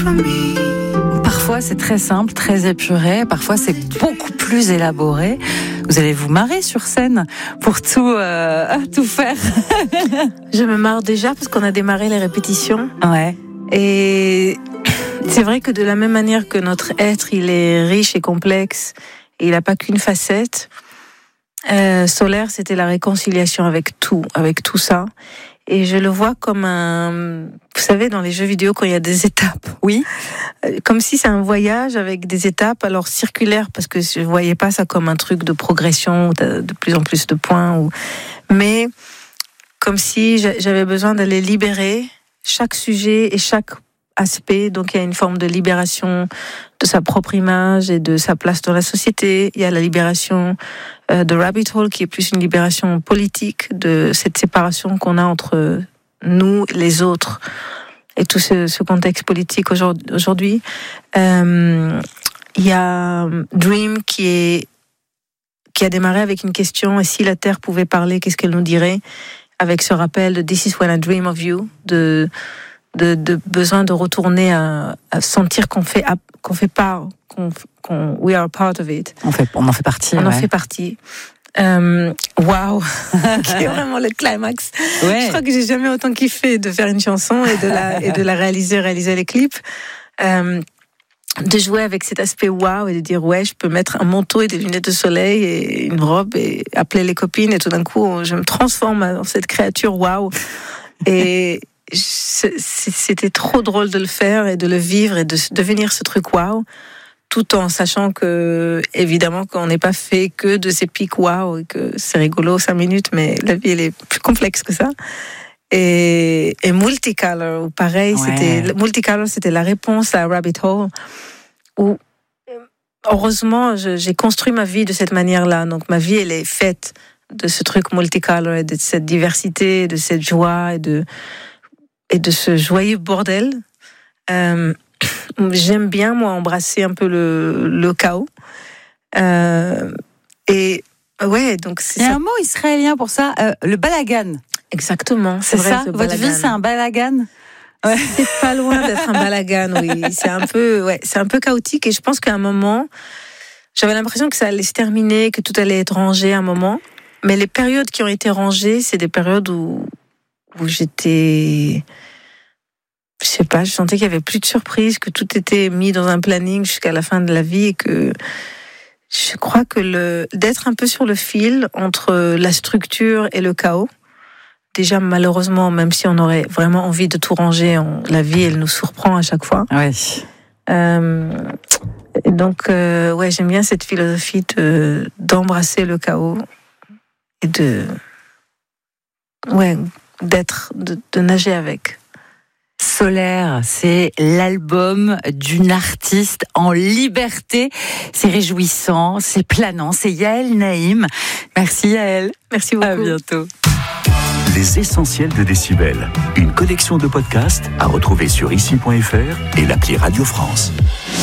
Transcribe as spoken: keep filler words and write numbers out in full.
Parfois c'est très simple, très épuré, parfois c'est beaucoup plus élaboré. Vous allez vous marrer sur scène pour tout, euh, tout faire. Je me marre déjà parce qu'on a démarré les répétitions. Ouais. Et c'est vrai que de la même manière que notre être, il est riche et complexe, et il n'a pas qu'une facette, euh, Solaire, c'était la réconciliation avec tout, avec tout ça. Et je le vois comme un... Vous savez, dans les jeux vidéo, quand il y a des étapes. Oui. Comme si c'est un voyage avec des étapes, alors circulaires, parce que je ne voyais pas ça comme un truc de progression, de plus en plus de points. Ou... Mais comme si j'avais besoin d'aller libérer chaque sujet et chaque aspect. Donc il y a une forme de libération de sa propre image et de sa place dans la société. Il y a la libération euh, de Rabbit Hole, qui est plus une libération politique de cette séparation qu'on a entre nous, les autres, et tout ce, ce contexte politique aujourd'hui. Euh, il y a Dream qui est qui a démarré avec une question: et si la Terre pouvait parler, qu'est-ce qu'elle nous dirait? Avec ce rappel de This is when I dream of you, de de, de besoin de retourner à, à sentir qu'on fait qu'on fait part, qu'on, qu'on we are a part of it. On fait on en fait partie. On ouais. en fait partie. Euh, Waouh, qui est vraiment le climax. Ouais. Je crois que j'ai jamais autant kiffé de faire une chanson et de la et de la réaliser, réaliser les clips. Euh, de jouer avec cet aspect waouh et de dire ouais, je peux mettre un manteau et des lunettes de soleil et une robe et appeler les copines, et tout d'un coup je me transforme en cette créature waouh. Et c'était trop drôle de le faire et de le vivre et de devenir ce truc waouh, tout en sachant que évidemment qu'on n'est pas fait que de ces pics waouh et que c'est rigolo cinq minutes, mais la vie elle est plus complexe que ça. Et, et Multicolor, pareil, ouais. c'était Multicolor, c'était la réponse à Rabbit Hole, où heureusement je, j'ai construit ma vie de cette manière-là. Donc ma vie elle est faite de ce truc Multicolor et de cette diversité, de cette joie et de et de ce joyeux bordel. Euh, j'aime bien moi embrasser un peu le le chaos. Euh, et ouais, donc c'est il y a ça. un mot israélien pour ça, euh, le balagan. Exactement, c'est, c'est vrai, ça. Votre vie, c'est un balagan. Ouais. C'est pas loin d'être un balagan, oui. C'est un peu, ouais, c'est un peu chaotique. Et je pense qu'à un moment, j'avais l'impression que ça allait se terminer, que tout allait être rangé à un moment. Mais les périodes qui ont été rangées, c'est des périodes où où j'étais, je sais pas, je sentais qu'il y avait plus de surprises, que tout était mis dans un planning jusqu'à la fin de la vie, et que je crois que le d'être un peu sur le fil entre la structure et le chaos. Déjà, malheureusement, même si on aurait vraiment envie de tout ranger, on, la vie, elle nous surprend à chaque fois. Oui. Euh, et donc, euh, ouais, j'aime bien cette philosophie de, d'embrasser le chaos et de, ouais, d'être, de, de nager avec. Solaire, c'est l'album d'une artiste en liberté. C'est réjouissant, c'est planant. C'est Yael Naïm. Merci Yael. Merci beaucoup. À bientôt. Les essentiels de Décibel, une collection de podcasts à retrouver sur ici point f r et l'appli Radio France.